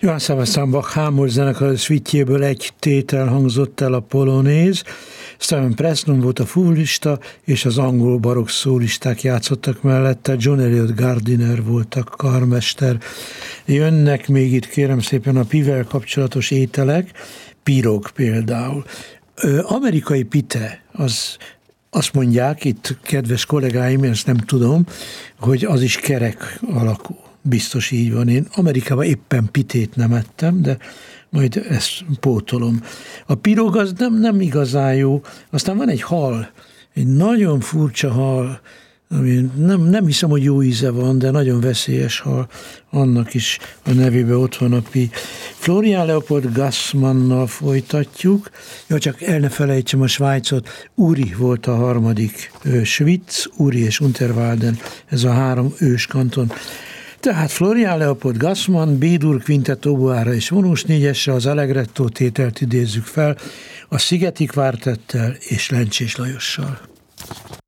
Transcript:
Johann Sebastian Bach Hámor zenekar szvítjéből egy tétel hangzott el, a polonéz. Steven Preston volt a fúvlista, és az angol barokk szólisták játszottak mellette. John Eliot Gardiner volt a karmester. Jönnek még itt, kérem szépen, a pivel kapcsolatos ételek, pirog például. Amerikai pite, azt mondják itt, kedves kollégáim, ezt nem tudom, hogy az is kerek alakú. Biztos így van. Én Amerikában éppen pitét nem ettem, de majd ezt pótolom. A pirog az nem igazán jó. Aztán van egy hal, egy nagyon furcsa hal, ami nem hiszem, hogy jó íze van, de nagyon veszélyes hal. Annak is a nevében ott van a pi. Florian Leopold Gassmannnal folytatjuk. Ja, csak el ne felejtsem a Svájcot. Uri volt a harmadik Schwyz, Uri és Unterwalden, ez a 3 őskanton. Tehát Florian Leopold Gassmann, B-dur kvintet oboára és vonós négyesre, az Allegretto tételt idézzük fel, a Szigeti kvártettel és Lencsés Lajossal.